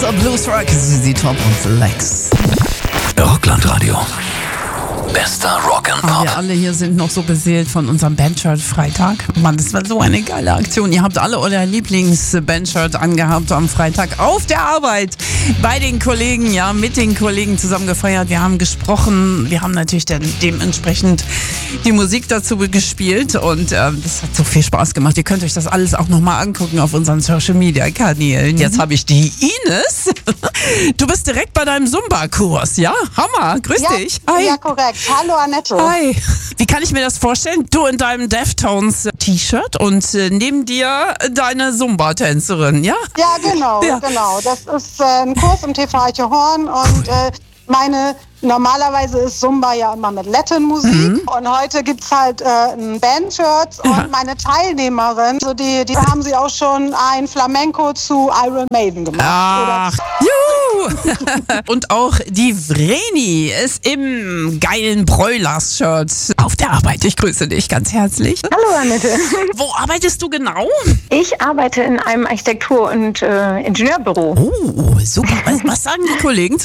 Blues Rock, ZZ Top und Lex. Rockland-Radio. Bester Rock and Pop. Wir alle hier sind noch so beseelt von unserem Bandshirt Freitag. Mann, das war so eine geile Aktion. Ihr habt alle euer Lieblings-Bandshirt angehabt am Freitag auf der Arbeit. Bei den Kollegen, ja, mit den Kollegen zusammen gefeiert. Wir haben gesprochen. Wir haben natürlich dann dementsprechend die Musik dazu gespielt. Und das hat so viel Spaß gemacht. Ihr könnt euch das alles auch nochmal angucken auf unseren Social-Media-Kanälen. Jetzt habe ich die Ines. Du bist direkt bei deinem Zumba-Kurs, ja? Hammer, grüß dich. Hi. Ja, korrekt. Hallo Annette. Hi. Wie kann ich mir das vorstellen? Du in deinem Deftones-T-Shirt und neben dir deine Zumba-Tänzerin, ja? Ja, genau. Das ist ein Kurs im TV Eichhorn und normalerweise ist Zumba ja immer mit Latin-Musik und heute gibt's halt ein Bandshirt und meine Teilnehmerin, also die haben sie auch schon ein Flamenco zu Iron Maiden gemacht. Ach, juhu! Und auch die Vreni ist im geilen Broilers-Shirt auf der Arbeit. Ich grüße dich ganz herzlich. Hallo Annette. Wo arbeitest du genau? Ich arbeite in einem Architektur- und Ingenieurbüro. Oh, super. Was sagen die Kollegen